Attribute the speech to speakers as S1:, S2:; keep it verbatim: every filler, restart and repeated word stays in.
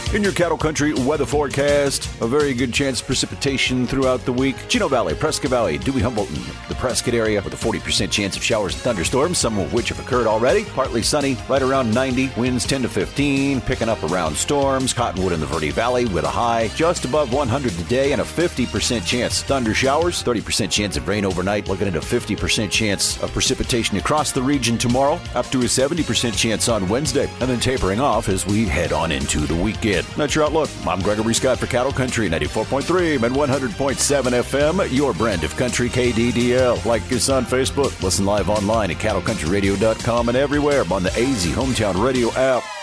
S1: In your Cattle Country weather forecast, a very good chance of precipitation throughout the week. Chino Valley, Prescott Valley, Dewey, Humboldt, and the Prescott area with a forty percent chance of showers and thunderstorms, some of which have occurred already. Partly sunny, right around ninety, winds ten to fifteen, picking up around storms. Cottonwood in the Verde Valley with a high just above one hundred today and a fifty percent chance thunder showers, thirty percent chance of rain overnight, looking at a fifty percent chance of precipitation across the region tomorrow, up to a seventy percent chance on Wednesday, and then tapering off as we head on into the weekend. That's your outlook. I'm Gregory Scott for Cattle Country, ninety-four point three and one hundred point seven F M, your brand of country K D D L. Like us on Facebook. Listen live online at cattle country radio dot com and everywhere on the A Z Hometown Radio app.